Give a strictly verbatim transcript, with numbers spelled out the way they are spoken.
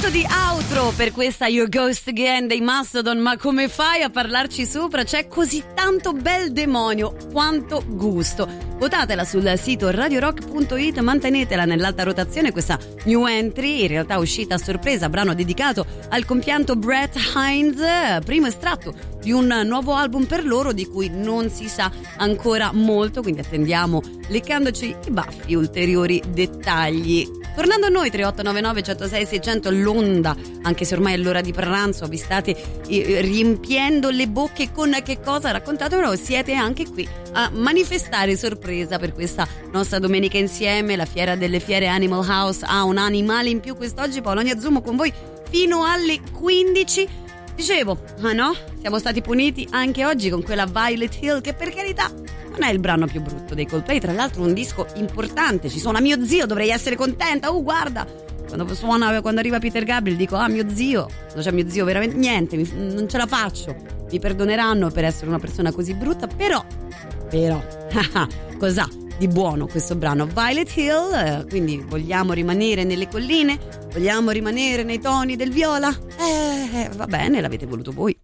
momento di outro per questa Your Ghost Again dei Mastodon. Ma come fai a parlarci sopra? C'è così tanto bel demonio, quanto gusto. Votatela sul sito radio rock punto it, mantenetela nell'alta rotazione questa new entry, in realtà uscita a sorpresa, brano dedicato al compianto Brett Hines, primo estratto di un nuovo album per loro di cui non si sa ancora molto, quindi attendiamo leccandoci i baffi ulteriori dettagli. Tornando a noi, tre otto nove nove uno zero sei sei zero zero, l'onda, anche se ormai è l'ora di pranzo, vi state eh, riempiendo le bocche con che cosa? Raccontatemelo, siete anche qui a manifestare sorpresa per questa nostra domenica insieme. La fiera delle fiere Animal House ha un animale in più quest'oggi. Paolonia Zumo con voi fino alle quindici. Dicevo, ah no? Siamo stati puniti anche oggi con quella Violet Hill, che per carità non è il brano più brutto dei Coldplay, tra l'altro un disco importante, ci suona mio zio, dovrei essere contenta. Oh, guarda, quando suona, quando arriva Peter Gabriel dico, ah, mio zio, quando c'è mio zio veramente niente, mi, non ce la faccio, mi perdoneranno per essere una persona così brutta, però però cos'ha di buono questo brano Violet Hill? Quindi vogliamo rimanere nelle colline, vogliamo rimanere nei toni del viola? Eh, va bene, l'avete voluto voi.